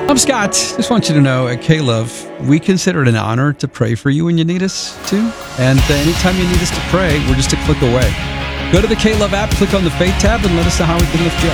I'm Scott. Just want you to know at K-Love, we consider it an honor to pray for you when you need us to. And anytime you need us to pray, we're just a click away. Go to the K-Love app, click on the Faith tab, and let us know how we can lift you up.